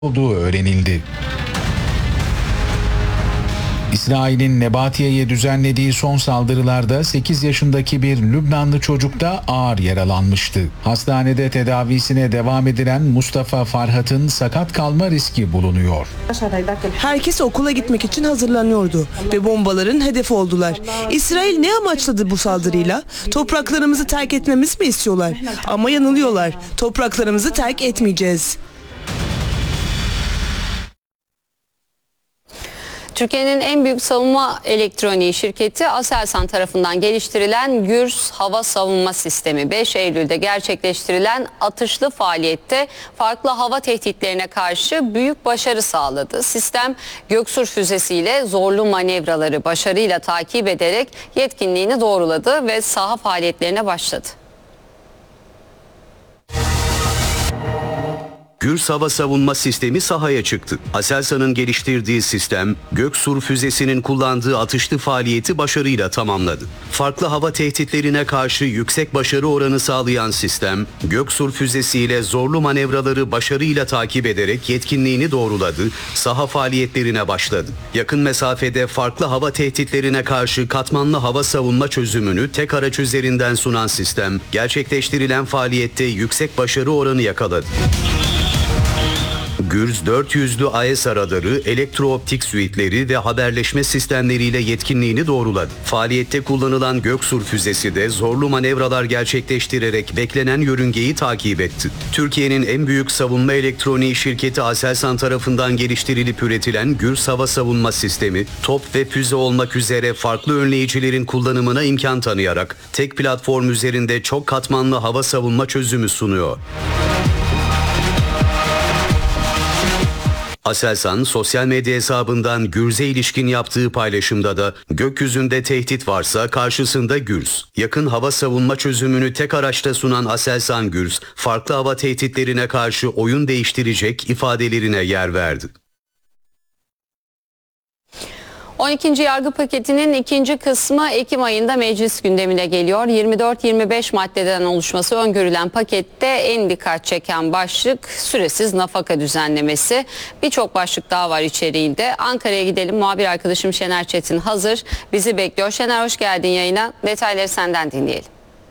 olduğu öğrenildi. İsrail'in Nebatiye'ye düzenlediği son saldırılarda 8 yaşındaki bir Lübnanlı çocuk da ağır yaralanmıştı. Hastanede tedavisine devam edilen Mustafa Farhat'ın sakat kalma riski bulunuyor. Herkes okula gitmek için hazırlanıyordu ve bombaların hedefi oldular. İsrail ne amaçladı bu saldırıyla? Topraklarımızı terk etmemizi mi istiyorlar? Ama yanılıyorlar. Topraklarımızı terk etmeyeceğiz. Türkiye'nin en büyük savunma elektroniği şirketi Aselsan tarafından geliştirilen Gürs hava savunma sistemi 5 Eylül'de gerçekleştirilen atışlı faaliyette farklı hava tehditlerine karşı büyük başarı sağladı. Sistem Göksur füzesiyle zorlu manevraları başarıyla takip ederek yetkinliğini doğruladı ve saha faaliyetlerine başladı. Gürs hava savunma sistemi sahaya çıktı. Aselsan'ın geliştirdiği sistem, Göksur füzesinin kullandığı atışlı faaliyeti başarıyla tamamladı. Farklı hava tehditlerine karşı yüksek başarı oranı sağlayan sistem, Göksur füzesiyle zorlu manevraları başarıyla takip ederek yetkinliğini doğruladı, saha faaliyetlerine başladı. Yakın mesafede farklı hava tehditlerine karşı katmanlı hava savunma çözümünü tek araç üzerinden sunan sistem, gerçekleştirilen faaliyette yüksek başarı oranı yakaladı. Gürs 400'lü AES radarı, elektrooptik suitleri ve haberleşme sistemleriyle yetkinliğini doğruladı. Faaliyette kullanılan Göksur füzesi de zorlu manevralar gerçekleştirerek beklenen yörüngeyi takip etti. Türkiye'nin en büyük savunma elektroniği şirketi Aselsan tarafından geliştirilip üretilen Gürs hava savunma sistemi, top ve füze olmak üzere farklı önleyicilerin kullanımına imkan tanıyarak tek platform üzerinde çok katmanlı hava savunma çözümü sunuyor. Aselsan sosyal medya hesabından Gürs'e ilişkin yaptığı paylaşımda da gökyüzünde tehdit varsa karşısında Gürs. Yakın hava savunma çözümünü tek araçta sunan Aselsan Gürs, farklı hava tehditlerine karşı oyun değiştirecek ifadelerine yer verdi. 12. yargı paketinin ikinci kısmı Ekim ayında meclis gündemine geliyor. 24-25 maddeden oluşması öngörülen pakette en dikkat çeken başlık süresiz nafaka düzenlemesi. Birçok başlık daha var içeriğinde. Ankara'ya gidelim. Muhabir arkadaşım Şener Çetin hazır. Bizi bekliyor. Şener hoş geldin yayına. Detayları senden dinleyelim.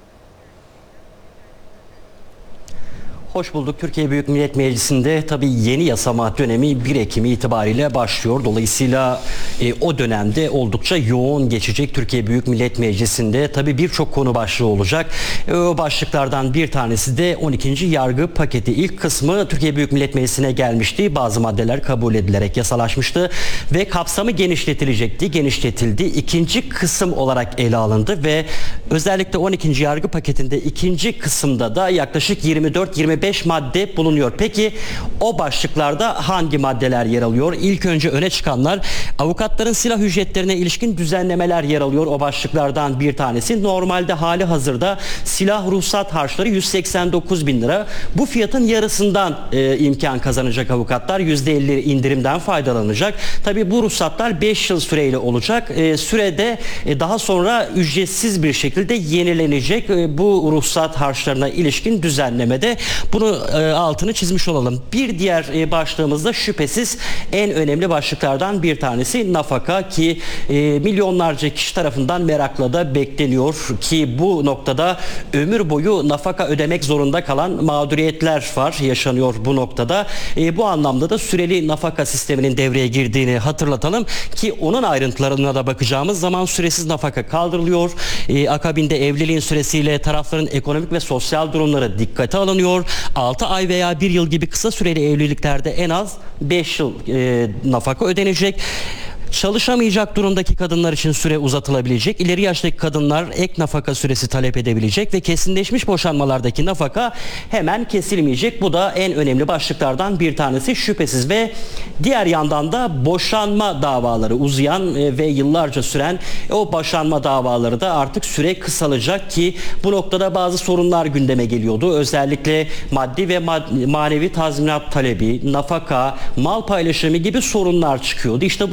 Hoş bulduk. Türkiye Büyük Millet Meclisi'nde tabii yeni yasama dönemi 1 Ekim itibariyle başlıyor. Dolayısıyla o dönemde oldukça yoğun geçecek Türkiye Büyük Millet Meclisi'nde tabii birçok konu başlığı olacak. O başlıklardan bir tanesi de 12. yargı paketi. İlk kısmı Türkiye Büyük Millet Meclisi'ne gelmişti. Bazı maddeler kabul edilerek yasalaşmıştı ve kapsamı genişletilecekti. Genişletildi. İkinci kısım olarak ele alındı ve özellikle 12. yargı paketinde ikinci kısımda da yaklaşık 24-25 madde bulunuyor. Peki o başlıklarda hangi maddeler yer alıyor? İlk önce öne çıkanlar avukatların silah ücretlerine ilişkin düzenlemeler yer alıyor. O başlıklardan bir tanesi. Normalde hali hazırda silah ruhsat harçları 189 bin lira. Bu fiyatın yarısından imkan kazanacak avukatlar. %50 indirimden faydalanacak. Tabii bu ruhsatlar 5 yıl süreyle olacak. Sürede daha sonra ücretsiz bir şekilde yenilenecek. Bu ruhsat harçlarına ilişkin düzenlemede bunu altını çizmiş olalım. Bir diğer başlığımızda şüphesiz en önemli başlıklardan bir tanesi nafaka ki milyonlarca kişi tarafından merakla da bekleniyor ki bu noktada ömür boyu nafaka ödemek zorunda kalan mağduriyetler var, yaşanıyor bu noktada. Bu anlamda da süreli nafaka sisteminin devreye girdiğini hatırlatalım ki onun ayrıntılarına da bakacağımız zaman süresiz nafaka kaldırılıyor. Akabinde evliliğin süresiyle tarafların ekonomik ve sosyal durumları dikkate alınıyor. 6 ay veya 1 yıl gibi kısa süreli evliliklerde en az 5 yıl nafaka ödenecek. Çalışamayacak durumdaki kadınlar için süre uzatılabilecek. İleri yaştaki kadınlar ek nafaka süresi talep edebilecek ve kesinleşmiş boşanmalardaki nafaka hemen kesilmeyecek. Bu da en önemli başlıklardan bir tanesi şüphesiz ve diğer yandan da boşanma davaları uzayan ve yıllarca süren o boşanma davaları da artık süre kısalacak ki bu noktada bazı sorunlar gündeme geliyordu. Özellikle maddi ve manevi tazminat talebi, nafaka, mal paylaşımı gibi sorunlar çıkıyordu. İşte bu sorunlar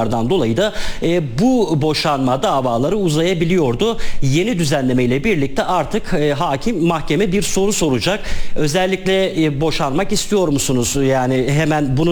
sorunlardan dolayı da bu boşanma davaları uzayabiliyordu. Yeni düzenleme ile birlikte artık mahkeme bir soru soracak. Özellikle boşanmak istiyor musunuz? Yani hemen bunu